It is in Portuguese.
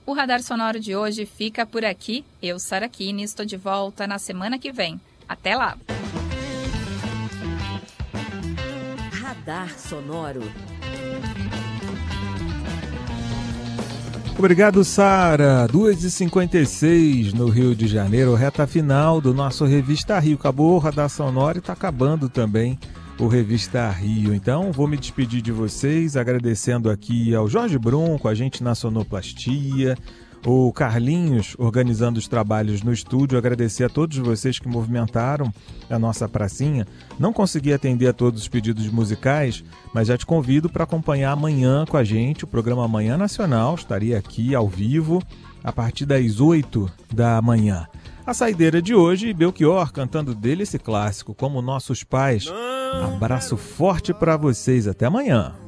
O Radar Sonoro de hoje fica por aqui. Eu, Sara Kine, estou de volta na semana que vem. Até lá! Radar Sonoro. Obrigado, Sara. 2h56 no Rio de Janeiro, reta final do nosso Revista Rio. Acabou o Radar Sonoro e está acabando também o Revista Rio. Então, vou me despedir de vocês, agradecendo aqui ao Jorge Brum, com a gente na sonoplastia, o Carlinhos organizando os trabalhos no estúdio, agradecer a todos vocês que movimentaram a nossa pracinha. Não consegui atender a todos os pedidos musicais, mas já te convido para acompanhar amanhã com a gente o programa Manhã Nacional. Estaria aqui ao vivo a partir das 8 da manhã. A saideira de hoje, Belchior cantando dele esse clássico, Como Nossos Pais. Abraço forte para vocês, até amanhã.